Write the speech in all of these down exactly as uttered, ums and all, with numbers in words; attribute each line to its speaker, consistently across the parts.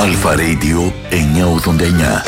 Speaker 1: Αλφα Radio εννιακόσια ογδόντα εννιά.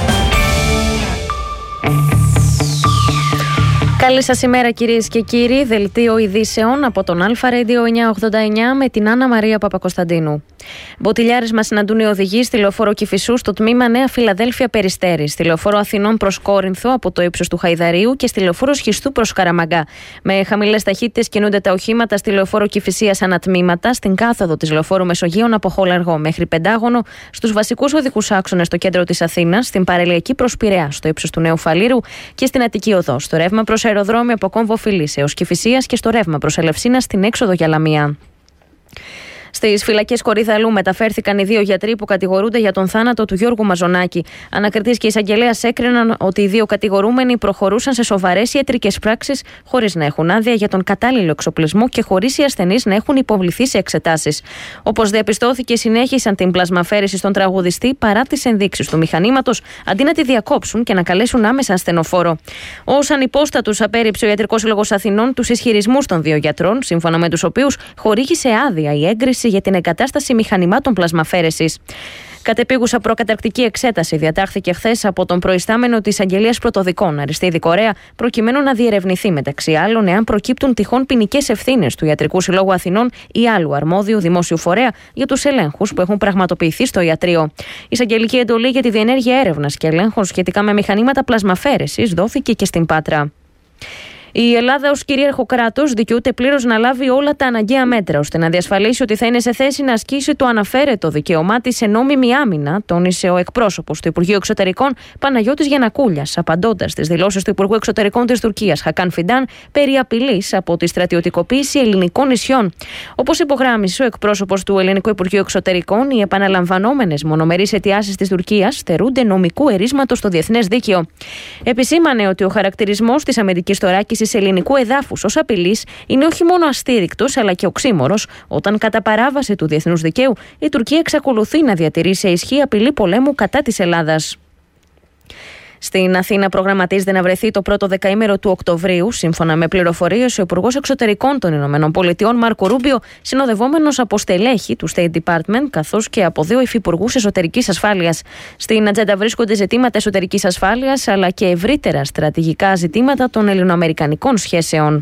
Speaker 2: Καλή σας ημέρα κυρίες και κύριοι, δελτίο ειδήσεων από τον Αλφα Radio εννιακόσια ογδόντα εννιά με την Άννα Μαρία Παπακοσταντίνου. Μποτιλιάρες μας συναντούν οι οδηγοί στη λεωφόρο Κηφισού στο τμήμα Νέα Φιλαδέλφια Περιστέρη, στη λεωφόρο Αθηνών προς Κόρινθο από το ύψος του Χαϊδαρίου και στη λεωφόρο Σχιστού προς Καραμαγκά. Με χαμηλές ταχύτητες κινούνται τα οχήματα στη λεωφόρο Κηφισίας ανατμήματα, στην κάθοδο της λεωφόρου Μεσογείων από Χολαργό μέχρι Πεντάγωνο, στους βασικούς οδικούς άξονες στο κέντρο της Αθήνας, στην παραλιακή προς Πειραιά στο ύψος του Νέου Φαλήρου και στην Αττική Οδό, στο ρεύμα προς αεροδρόμιο από Κόμβο Φιλής έως Κηφισίας και στο ρεύμα προς Ελευσίνα στην έξοδο για Λαμία. Στις φυλακές Κορυδαλού μεταφέρθηκαν οι δύο γιατροί που κατηγορούνται για τον θάνατο του Γιώργου Μαζονάκη. Ανακριτής και εισαγγελέας έκριναν ότι οι δύο κατηγορούμενοι προχωρούσαν σε σοβαρές ιατρικές πράξεις χωρίς να έχουν άδεια για τον κατάλληλο εξοπλισμό και χωρίς οι ασθενείς να έχουν υποβληθεί σε εξετάσεις. Όπως διαπιστώθηκε, συνέχισαν την πλασμαφέρηση στον τραγουδιστή παρά τις ενδείξεις του μηχανήματος, αντί να τη διακόψουν και να καλέσουν άμεσα ασθενοφόρο. Ως ανυπόστατους απέρριψε ο Ιατρικός Σύλλογος Αθηνών τους ισχυρισμούς των δύο γιατρών, σύμφωνα με τους οποίους χορήγησε άδεια η έγκριση για την εγκατάσταση μηχανημάτων πλασμαφέρεσης. Κατεπίγουσα προκαταρκτική εξέταση διατάχθηκε χθες από τον προϊστάμενο της Αγγελίας Πρωτοδικών, Αριστίδη Κορέα, προκειμένου να διερευνηθεί μεταξύ άλλων εάν προκύπτουν τυχόν ποινικές ευθύνες του Ιατρικού Συλλόγου Αθηνών ή άλλου αρμόδιου δημόσιου φορέα για τους ελέγχους που έχουν πραγματοποιηθεί στο ιατρείο. Η εισαγγελική εντολή για τη διενέργεια έρευνας και ελέγχων σχετικά με μηχανήματα πλασμαφέρεσης δόθηκε και στην Πάτρα. Η Ελλάδα ως κυρίαρχο κράτος δικαιούται πλήρως να λάβει όλα τα αναγκαία μέτρα ώστε να διασφαλίσει ότι θα είναι σε θέση να ασκήσει το αναφέρετο δικαίωμά της σε νόμιμη άμυνα, τόνισε ο εκπρόσωπος του Υπουργείου Εξωτερικών Παναγιώτης Γιαννακούλιας, απαντώντας στις δηλώσεις του Υπουργού Εξωτερικών της Τουρκίας Χακάν Φιντάν περί απειλής από τη στρατιωτικοποίηση ελληνικών νησιών. Όπως υπογράμμισε ο εκπρόσωπος του Ελληνικού Υπουργείου Εξωτερικών, οι επαναλαμβανόμενες μονομερείς αιτιάσεις της Τουρκίας στερούνται νομικού ερίσματος στο διεθνές δίκαιο. Επισήμανε ότι ο χαρακτηρισμός της αμυντικής θωράκισης ελληνικού εδάφους ως απειλής είναι όχι μόνο αστήρικτος αλλά και οξύμορος, όταν κατά παράβαση του διεθνούς δικαίου η Τουρκία εξακολουθεί να διατηρεί σε ισχύ απειλή πολέμου κατά της Ελλάδας. Στην Αθήνα προγραμματίζεται να βρεθεί το πρώτο δεκαήμερο του Οκτωβρίου, σύμφωνα με πληροφορίες ο Υπουργός Εξωτερικών των Ηνωμένων Πολιτειών Μάρκο Ρούμπιο, συνοδευόμενος από στελέχη του State Department καθώς και από δύο υφυπουργούς εσωτερικής ασφάλειας. Στην ατζέντα βρίσκονται ζητήματα εσωτερικής ασφάλειας αλλά και ευρύτερα στρατηγικά ζητήματα των ελληνοαμερικανικών σχέσεων.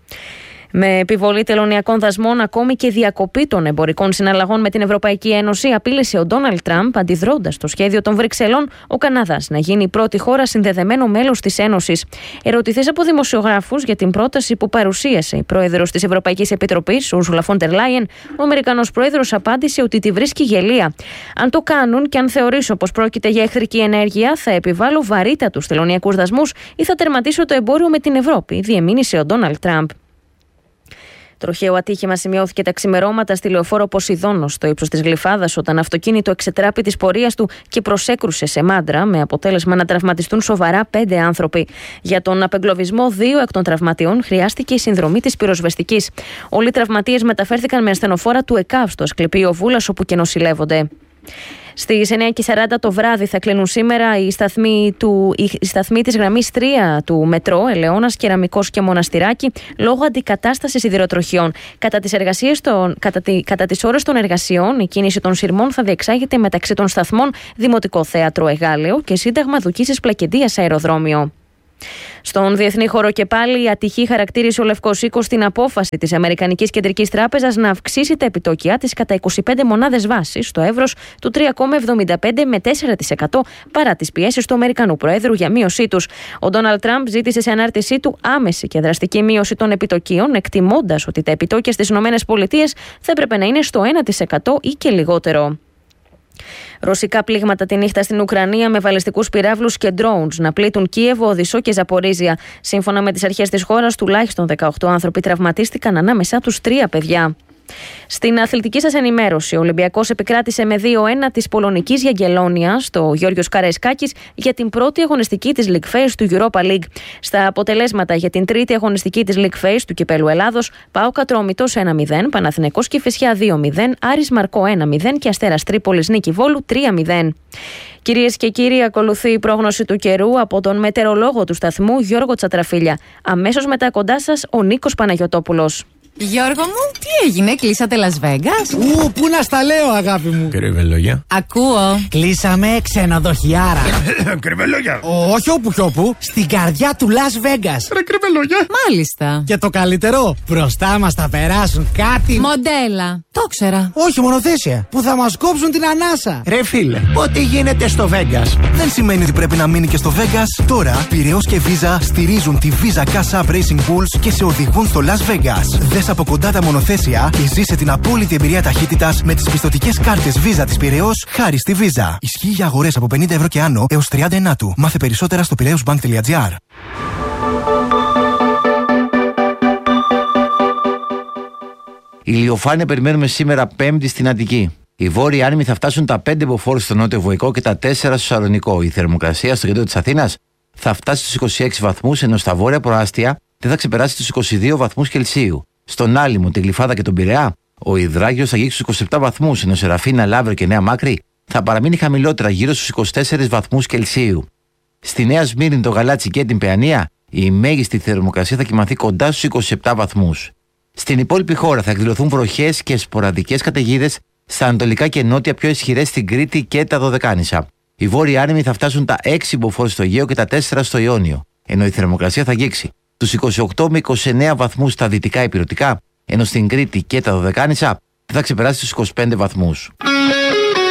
Speaker 2: Με επιβολή τελωνειακών δασμών, ακόμη και διακοπή των εμπορικών συναλλαγών με την Ευρωπαϊκή Ένωση, απείλησε ο Ντόναλντ Τραμπ, αντιδρώντας στο σχέδιο των Βρυξελών ο Καναδάς να γίνει η πρώτη χώρα συνδεδεμένο μέλος της Ένωσης. Ερωτηθείς από δημοσιογράφους για την πρόταση που παρουσίασε η πρόεδρος της Ευρωπαϊκής Επιτροπής, Ursula von der Leyen, ο Αμερικανός πρόεδρος απάντησε ότι τη βρίσκει γελία. Αν το κάνουν και αν θεωρήσω πως πρόκειται για εχθρική ενέργεια, θα επιβάλλω βαρύτατους τελωνειακούς δασμούς ή θα τερματίσω το εμπόριο με την Ευρώπη, διεμήνυσε ο Ντόναλντ Τραμπ. Τροχαίο ατύχημα σημειώθηκε τα ξημερώματα στη λεωφόρο Ποσειδώνος στο ύψος της Γλυφάδας, όταν αυτοκίνητο εξετράπη της πορείας του και προσέκρουσε σε μάντρα, με αποτέλεσμα να τραυματιστούν σοβαρά πέντε άνθρωποι. Για τον απεγκλωβισμό δύο εκ των τραυματιών χρειάστηκε η συνδρομή της πυροσβεστικής. Όλοι οι τραυματίες μεταφέρθηκαν με ασθενοφόρα του ΕΚΑΒ στο Ασκληπείο Βούλας, όπου και νοσηλεύονται. Στις εννιά και σαράντα το βράδυ θα κλείνουν σήμερα οι σταθμοί, του, οι σταθμοί της γραμμής τρία του μετρό, Ελαιώνας, Κεραμικός και Μοναστηράκι, λόγω αντικατάστασης σιδηροτροχιών. Κατά τις, εργασίες των, κατά, τη, κατά τις ώρες των εργασιών, η κίνηση των σειρμών θα διεξάγεται μεταξύ των σταθμών Δημοτικό Θέατρο Εγάλεο και Σύνταγμα Δουκίσης Πλακεντίας Αεροδρόμιο. Στον διεθνή χώρο και πάλι, η ατυχή χαρακτήρισε ο Λευκός Οίκος την απόφαση της Αμερικανικής Κεντρικής Τράπεζας να αυξήσει τα επιτόκια της κατά είκοσι πέντε μονάδες βάσης στο εύρος του τρία κόμμα εβδομήντα πέντε με τέσσερα τοις εκατό παρά τις πιέσεις του Αμερικανού Προέδρου για μείωσή τους. Ο Ντόναλντ Τραμπ ζήτησε σε ανάρτησή του άμεση και δραστική μείωση των επιτοκίων, εκτιμώντας ότι τα επιτόκια στις ΗΠΑ θα έπρεπε να είναι στο ένα τοις εκατό ή και λιγότερο. Ρωσικά πλήγματα τη νύχτα στην Ουκρανία με βαλιστικούς πυράβλους και drones να πλήττουν Κίεβο, Οδυσσό και Ζαπορίζια. Σύμφωνα με τις αρχές της χώρας, τουλάχιστον δεκαοκτώ άνθρωποι τραυματίστηκαν, ανάμεσά τους τρία παιδιά. Στην αθλητική σας ενημέρωση, ο Ολυμπιακός επικράτησε με δύο ένα της Πολωνικής Γιαγγελόνια στο Γιώργιος Καραϊσκάκης για την πρώτη αγωνιστική της League Phase του Europa League. Στα αποτελέσματα για την τρίτη αγωνιστική της League Phase του Κυπέλλου Ελλάδος, ΠΑΟΚ Ατρόμητος ένα μηδέν, Παναθηναϊκός Κηφισιά δύο μηδέν, Άρης Μαρκό ένα μηδέν και Αστέρας Τρίπολης Νίκη Βόλου τρία μηδέν. Κυρίες και κύριοι, ακολουθεί η πρόγνωση του καιρού από τον μετεωρολόγο του σταθμού Γιώργο Τσατραφίλια. Αμέσως μετά κοντά σας ο Νίκος Παναγιωτόπουλος.
Speaker 3: Γιώργο μου, τι έγινε, κλείσατε Las Vegas?
Speaker 4: Ου, πού να στα λέω, αγάπη μου.
Speaker 5: Κρυβελόγια.
Speaker 3: Ακούω.
Speaker 4: Κλείσαμε ξενοδοχιάρα.
Speaker 5: Κρυβελόγια.
Speaker 4: Όχι όπου κι όπου, στην καρδιά του Las Vegas.
Speaker 5: Ρε κρυβελόγια.
Speaker 3: Μάλιστα.
Speaker 4: Και το καλύτερο, μπροστά μας θα περάσουν κάτι.
Speaker 3: Μοντέλα. Το ξέρα.
Speaker 4: Όχι, μονοθέσια. Που θα μας κόψουν την ανάσα.
Speaker 6: Ρε φίλε, ό,τι γίνεται στο Vegas
Speaker 7: δεν σημαίνει ότι πρέπει να μείνει και στο Vegas. Τώρα, Πειραιώς και Visa στηρίζουν τη Visa Cash App Racing Bulls και σε οδηγούν στο Las Vegas. Δες από κοντά τα μονοθέσια και ζήσε την απόλυτη εμπειρία ταχύτητας με τις πιστωτικές κάρτες Visa της Πειραιώς χάρη στη Visa. Ισχύει για αγορές από πενήντα ευρώ και άνω έως τριάντα ενάτου. Μάθε περισσότερα στο πειραιώσbank τελεία gr.
Speaker 8: Ηλιοφάνεια περιμένουμε σήμερα Πέμπτη στην Αττική. Οι βόρειοι άνεμοι θα φτάσουν τα πέντε μποφόρ στο νότιο Βοϊκό και τα τέσσερα στο Σαλονικό. Η θερμοκρασία στο κέντρο της Αθήνας θα φτάσει στους είκοσι έξι βαθμούς, ενώ στα βόρεια προάστια δεν θα ξεπεράσει τους είκοσι δύο βαθμούς Κελσίου. Στον Άλυμο, την Γλυφάδα και τον Πειραιά, ο υδράγιος θα γύξει στους είκοσι επτά βαθμούς, ενώ σε Ραφίνα, Λαύριο και Νέα Μάκρη θα παραμείνει χαμηλότερα γύρω στους είκοσι τέσσερις βαθμούς Κελσίου. Στη Νέα Σμύρνη, το Γαλάτσι και την Παιανία, η μέγιστη θερμοκρασία θα κυμανθεί κοντά στους είκοσι επτά βαθμούς. Στην υπόλοιπη χώρα θα εκδηλωθούν βροχές και σποραδικές καταιγίδες στα ανατολικά και νότια, πιο ισχυρές στην Κρήτη και τα Δωδεκάνησα. Οι βόρειοι άνεμοι θα φτάσουν τα έξι μποφόρ στο Αιγαίο και τα τέσσερα στο Ιόνιο, ενώ η θερμοκρασία θα αγγίξει τους είκοσι οκτώ με είκοσι εννέα βαθμούς στα δυτικά ηπειρωτικά, ενώ στην Κρήτη και τα Δωδεκάνησα θα ξεπεράσει τους είκοσι πέντε βαθμούς.